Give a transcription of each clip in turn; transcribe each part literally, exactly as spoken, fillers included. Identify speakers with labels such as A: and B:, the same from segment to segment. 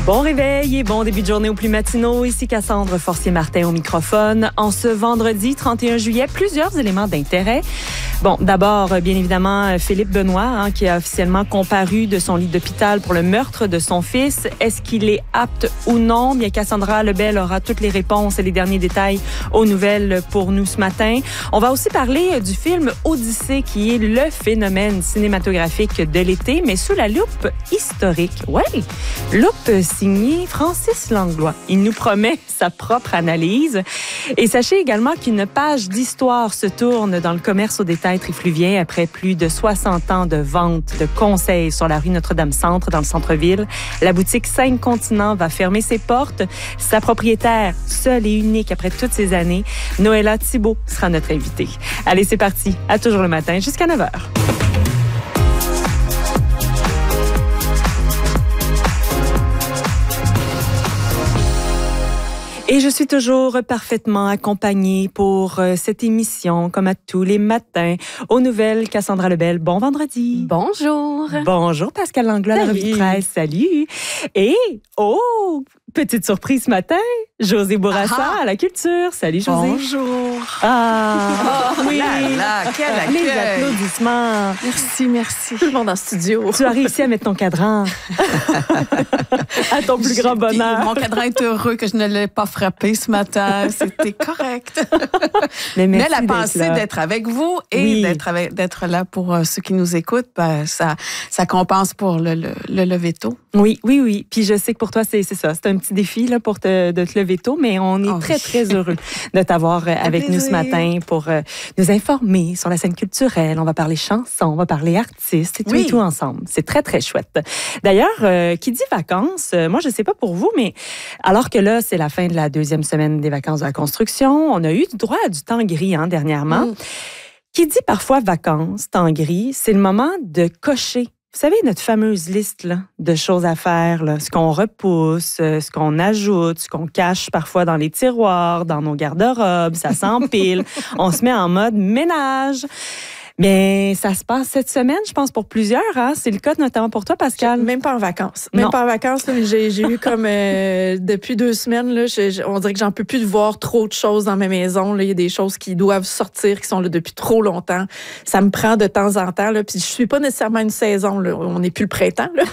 A: Bon réveil et bon début de journée aux plus matinaux. Ici Cassandre Forcier-Martin au microphone. En ce vendredi trente et un juillet, plusieurs éléments d'intérêt. Bon, d'abord, bien évidemment, Philippe Benoît, hein, qui a officiellement comparu de son lit d'hôpital pour le meurtre de son fils. Est-ce qu'il est apte ou non? Bien, Cassandra Lebel aura toutes les réponses et les derniers détails aux nouvelles pour nous ce matin. On va aussi parler du film Odyssée, qui est le phénomène cinématographique de l'été, mais sous la loupe historique. Ouais, loupe signé Francis Langlois. Il nous promet sa propre analyse. Et sachez également qu'une page d'histoire se tourne dans le commerce au détail trifluvien après plus de soixante ans de vente de conseils sur la rue Notre-Dame-Centre dans le centre-ville. La boutique Cinq Continents va fermer ses portes. Sa propriétaire, seule et unique après toutes ces années, Noëlla Thibault, sera notre invitée. Allez, c'est parti. À toujours le matin jusqu'à neuf heures. Et je suis toujours parfaitement accompagnée pour euh, cette émission, comme à tous les matins. Aux nouvelles, Cassandra Lebel, bon vendredi.
B: Bonjour.
A: Bonjour, Pascal Langlois, la revue de presse, salut. Et, oh, petite surprise ce matin, José Bourassa
B: Ah.
A: à la culture. Salut, José.
B: Bonjour.
A: Ah,
B: Oh,
A: oui.
B: là, là, quel accueil.
A: Les applaudissements.
B: Merci, merci.
C: Tout le monde en studio.
A: Tu as réussi à mettre ton cadran à ton plus grand bonheur.
B: Mon cadran est heureux que je ne l'ai pas frappé ce matin. C'était correct.
A: Mais,
B: Mais
A: merci
B: la
A: d'être
B: pensée
A: là.
B: d'être avec vous et
A: Oui.
B: d'être, avec, d'être là pour euh, ceux qui nous écoutent, ben, ça, ça compense pour le, le, le lever tôt.
A: Oui, oui, oui. Puis je sais que pour toi, c'est, c'est ça. C'est un petit défi là, pour te, de te lever tôt, mais on est
B: Oh,
A: très,
B: oui.
A: très heureux de t'avoir euh, avec nous ce
B: plaisir.
A: matin pour euh, nous informer sur la scène culturelle. On va parler chansons, on va parler artistes et tout
B: Oui.
A: et tout ensemble. C'est très, très chouette. D'ailleurs, euh, qui dit vacances, euh, moi, je sais pas pour vous, mais alors que là, c'est la fin de la deuxième semaine des vacances de la construction, on a eu droit à du temps gris hein, dernièrement.
B: Mm.
A: Qui dit parfois vacances, temps gris, c'est le moment de cocher. Vous savez, notre fameuse liste là, de choses à faire, là, ce qu'on repousse, euh, ce qu'on ajoute, ce qu'on cache parfois dans les tiroirs, dans nos garde-robes, ça s'empile. On se met en mode ménage. Mais ça se passe cette semaine, je pense, pour plusieurs. Hein? C'est le cas notamment pour toi, Pascal.
C: Même pas en vacances. Même
A: Non.
C: pas en vacances. Là, mais j'ai, j'ai eu comme euh, depuis deux semaines, là, je- je- on dirait que j'en peux plus de voir trop de choses dans ma maison. Là. Il y a des choses qui doivent sortir, qui sont là depuis trop longtemps. Ça me prend de temps en temps. Là. Puis je suis pas nécessairement une saison. Là. On n'est plus le printemps. Là.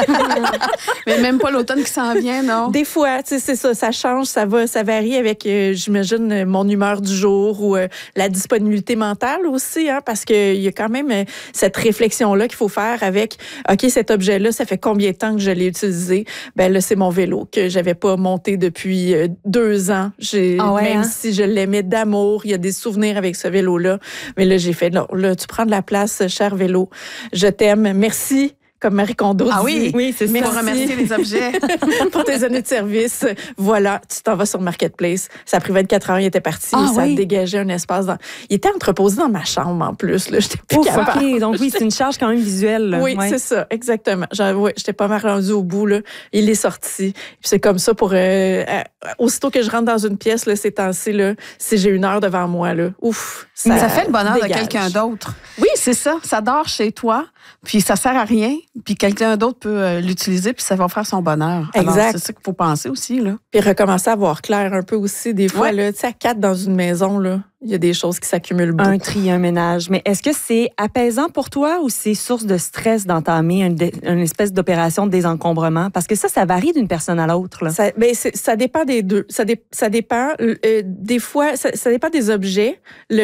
B: Mais même pas l'automne qui s'en vient, non?
C: Des fois, tu sais, c'est ça, ça change, ça va, ça varie avec, euh, j'imagine, mon humeur du jour ou euh, la disponibilité mentale aussi, hein, parce qu'il y a quand même euh, cette réflexion-là qu'il faut faire avec, OK, cet objet-là, ça fait combien de temps que je l'ai utilisé? Ben là, c'est mon vélo que j'avais pas monté depuis euh, deux ans. J'ai,
A: Ah ouais,
C: même
A: hein?
C: si je l'aimais d'amour, il y a des souvenirs avec ce vélo-là. Mais là, j'ai fait, non, là, tu prends de la place, cher vélo. Je t'aime. Merci. Comme Marie Kondo
B: Ah
C: dit.
B: oui,
A: Oui, c'est
B: Il
A: ça.
B: faut remercier les objets.
C: Pour tes années de service. Voilà, tu t'en vas sur Marketplace. Ça a pris vingt-quatre heures, il était parti.
A: Ah
C: ça
A: oui?
C: a dégagé un espace. Dans... Il était entreposé dans ma chambre en plus. Là. J'étais plus
A: Ouf,
C: capable.
A: OK. Donc oui, c'est une charge quand même visuelle. là.
C: Oui,
A: Ouais.
C: c'est ça, exactement. J'en- ouais, j'étais pas mal rendue au bout. Là. Il est sorti. Puis c'est comme ça pour... Euh, euh, aussitôt que je rentre dans une pièce, là, ces temps-ci, là, si j'ai une heure devant moi, là, ouf, ça,
B: Ça fait le bonheur
C: dégage.
B: de quelqu'un d'autre. Oui, c'est ça. Ça dort chez toi, puis ça sert à rien, puis quelqu'un d'autre peut euh, l'utiliser, puis ça va faire son bonheur. Alors,
C: Exact.
B: c'est ça qu'il faut penser aussi, là.
C: Puis recommencer à voir clair un peu aussi. Des fois,
B: Ouais.
C: là, tu sais, à quatre dans une maison, là, il y a des choses qui s'accumulent beaucoup.
A: Un tri, un ménage. Mais est-ce que c'est apaisant pour toi ou c'est source de stress d'entamer une, dé- une espèce d'opération de désencombrement? Parce que ça, ça varie d'une personne à l'autre. Là.
C: Ça, ben, c'est- ça dépend des deux. Ça, dé- ça dépend. euh, des fois, ça, ça dépend des objets. Le